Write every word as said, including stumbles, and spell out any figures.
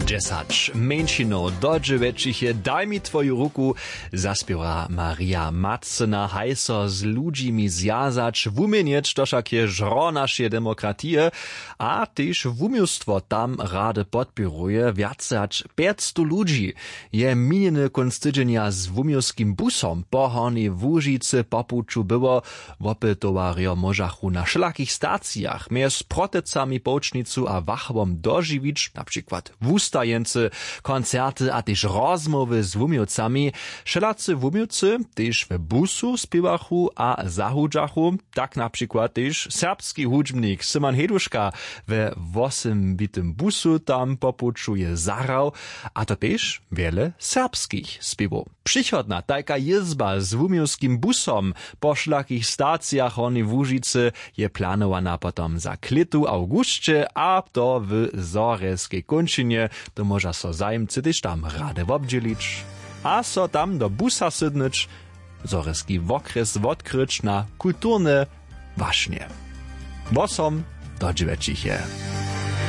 Dziesać mężczyznów dodże wečiche daj mi twoju ruku, zaspiewa Maria Matcyna, hajso z ludźmi zjazać, wumienieć to wszakie żro naszej demokratije, a też wumiostwo tam rady podpieruje wiacać pięćset ludzi. Je miniony konstydzenia z wumioskim busom pohornej Łużycy popuczu było, wopytowario możachu na szlakich stacjach, między protecami połcznicu a wachwom dożywić, na przykład wustajęcy, koncerty a też rozmowy z wumiocami. Szelacy wumiucy też w busu spiewachu a zahudżachu, tak na przykład też serbski hudźbnik Szymon Heduszka we osemnastym busu tam popuczuje zarał, a to też wiele serbskich spiewów. Przychodna taka jezba z wumiowskim busom po szlakich stacjach Hornej Łużycy je planowana potom za klitu augustcie, a to w Zorejskiej kończynie, to może so zajmcy też tam rade obdzielić. A so tam do busa sydnyć, Zorejski okres odkryć na kulturne waśnie. Bosom do dziewięcichie.